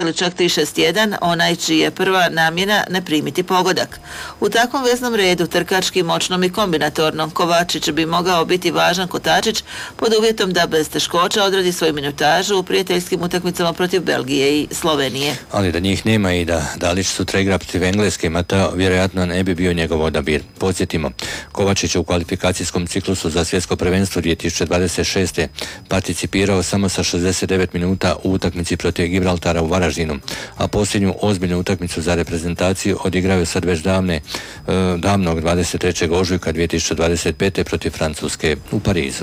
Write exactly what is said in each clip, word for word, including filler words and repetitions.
ili čak tri šest jedan, onaj čiji je prva namjena ne primiti pogodak. U takvom veznom redu, trkački, moćnom i kombinatornom, Kovačić bi mogao biti važan kotačić pod uvjetom da bez teškoća odradi svoju minutažu u prijateljskim utakmicama protiv Belgije i Slovenije. Ali da njih nema i da Dalić sutra igra protiv Engleske, Mateo vjerojatno ne bi bio njegov odabir. Podsjetimo, Kovačić je u kvalifikacijskom ciklusu za svjetsko prvenstvo dvije tisuće dvadeset šeste. participirao samo sa šezdeset devet minuta u utakmici protiv Gibraltara u Varaždinu, a posljednju ozbiljnu utakmicu za reprezentaciju odigraju sad već davne, davnog dvadeset trećeg ožujka dvije tisuće dvadeset pete protiv Francuske u Parizu.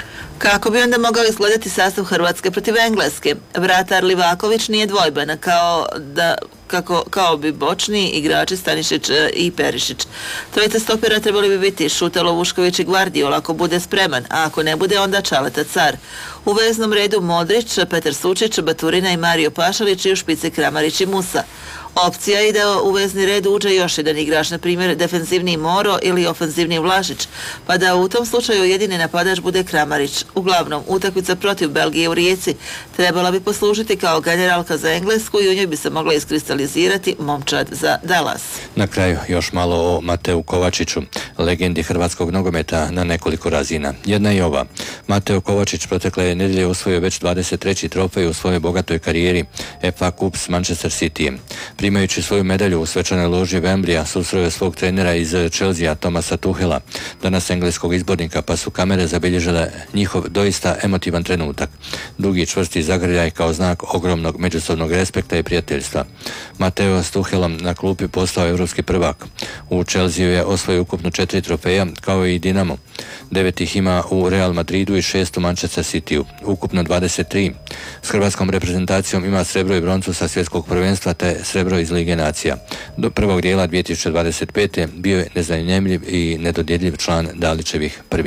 Kako bi onda mogao izgledati sastav Hrvatske protiv Engleske? Vratar Livaković nije dvojben, kao da kako kao bi bočni igrači Stanišić i Perišić. Trojica stopera trebali bi biti Šutalo, Vušković i Gvardiol ako bude spreman, a ako ne bude onda Čaleta Car. U veznom redu Modrić, Petar Sučić, Baturina i Mario Pašalić i u špici Kramarić i Musa. Opcija je da u vezni red uđe još jedan igrač, na primjer defensivni Moro ili ofenzivni Vlašić, pa da u tom slučaju jedini napadač bude Kramarić. Uglavnom, utakmica protiv Belgije u Rijeci trebala bi poslužiti kao generalka za Englesku i u njoj bi se mogla iskristalizirati momčad za Dallas. Na kraju još malo o Mateu Kovačiću, legendi hrvatskog nogometa na nekoliko razina. Jedna je ova. Mateo Kovačić protekle je nedjelje osvojio već dvadeset treći trofej u svojoj bogatoj karijeri F A Cup s Manchester Cityjem. Primajući svoju medalju u svečanoj loži Wembleya, susreo je svog trenera iz Chelsea, Thomasa Tuchela, danas engleskog izbornika, pa su kamere zabilježile njihov doista emotivan trenutak. Dugi čvrsti zagrljaj kao znak ogromnog međusobnog respekta i prijateljstva. Mateo s Tuchelom na klupi postao evropski prvak. U Chelsea je osvojio ukupno četiri trofeja, kao i Dinamo. Devet ih ima u Real Madridu i šest u Manchester Cityu, ukupno dvadeset tri. S hrvatskom reprezentacijom ima srebro i broncu sa svjetskog prvenstva te srebro iz Lige nacija. Do prvog dijela dvije tisuće dvadeset pete bio je nezanemljiv i nedodjeljiv član Dalićevih prvih